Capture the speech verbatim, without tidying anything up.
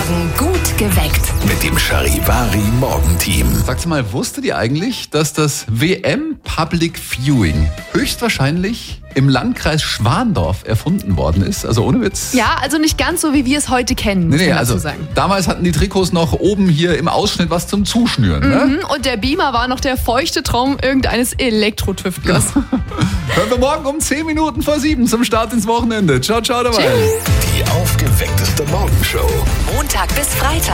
Morgen gut geweckt. Mit dem Charivari Morgenteam. Sagst mal, wusstet ihr eigentlich, dass das W M Public Viewing höchstwahrscheinlich im Landkreis Schwandorf erfunden worden ist? Also ohne Witz. Ja, also nicht ganz so, wie wir es heute kennen, muss Nee, nee, man dazu also sagen. damals hatten die Trikots noch oben hier im Ausschnitt was zum Zuschnüren. Ne? Mhm, und der Beamer war noch der feuchte Traum irgendeines Elektrotüftlers. Hören wir morgen um zehn Minuten vor sieben zum Start ins Wochenende. Ciao, ciao dabei. Die aufgeweckteste Morgenshow. Montag bis Freitag.